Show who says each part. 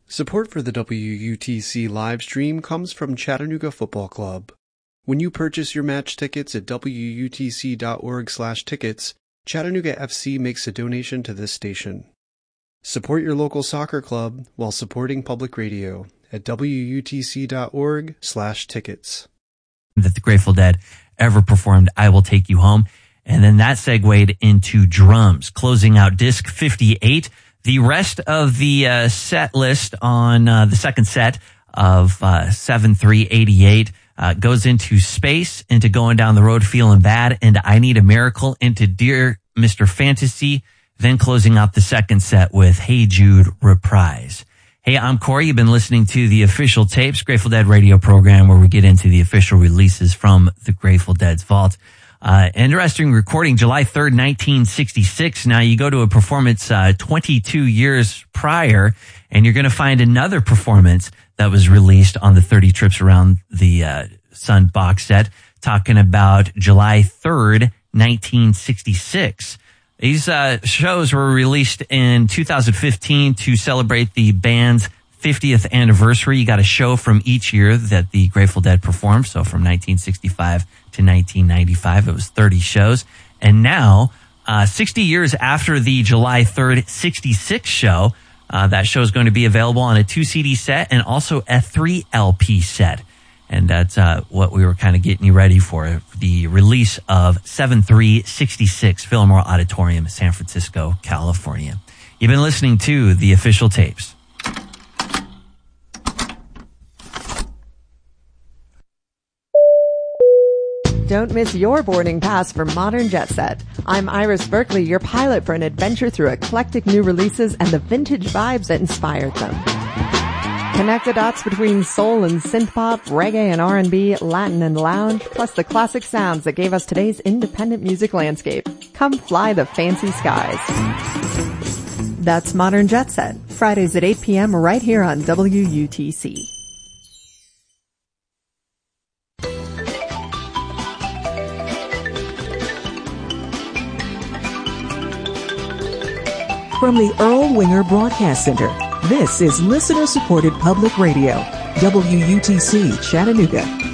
Speaker 1: Support for the WUTC live stream comes from Chattanooga Football Club. When you purchase your match tickets at wutc.org/tickets, Chattanooga FC makes a donation to this station. Support your local soccer club while supporting public radio at wutc.org/tickets.
Speaker 2: That the Grateful Dead ever performed I Will Take You Home. And then that segued into drums, closing out disc 58. The rest of the set list on the second set of 7-3-88 goes into Space, into Going Down the Road Feeling Bad, into I Need a Miracle, into Dear Mr. Fantasy, then closing out the second set with Hey Jude Reprise. Hey, I'm Corey. You've been listening to the Official Tapes, Grateful Dead radio program, where we get into the official releases from the Grateful Dead's vault. Interesting recording, July 3rd, 1966. Now you go to a performance 22 years prior, and you're going to find another performance that was released on the 30 Trips Around the Sun box set, talking about July 3rd, 1966. These shows were released in 2015 to celebrate the band's 50th anniversary. You got a show from each year that the Grateful Dead performed. So from 1965 to 1995, it was 30 shows. And now, 60 years after the July 3rd, 66 show, that show is going to be available on a 2 CD set and also a 3 LP set. And that's what we were kind of getting you ready for, the release of 7-3-66 Fillmore Auditorium, San Francisco, California. You've been listening to the Official Tapes.
Speaker 3: Don't miss your boarding pass for Modern Jet Set. I'm Iris Berkeley, your pilot for an adventure through eclectic new releases and the vintage vibes that inspired them. Connect the dots between soul and synth-pop, reggae and R&B, Latin and lounge, plus the classic sounds that gave us today's independent music landscape. Come fly the fancy skies. That's Modern Jet Set, Fridays at 8 p.m. right here on WUTC.
Speaker 4: From the Earl Winger Broadcast Center, this is listener-supported public radio, WUTC Chattanooga.